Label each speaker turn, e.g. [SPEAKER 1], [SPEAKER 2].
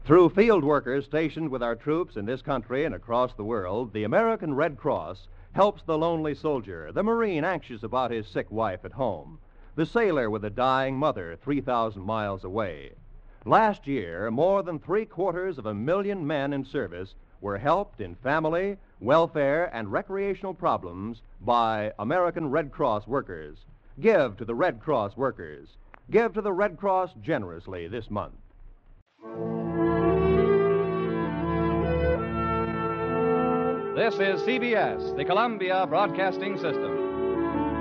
[SPEAKER 1] Through field workers stationed with our troops in this country and across the world, the American Red Cross helps the lonely soldier, the Marine anxious about his sick wife at home, the sailor with a dying mother 3,000 miles away. Last year, more than 750,000 men in service were helped in family, welfare, and recreational problems by American Red Cross workers. Give to the Red Cross workers. Give to the Red Cross generously this month.
[SPEAKER 2] This is CBS, the Columbia Broadcasting System.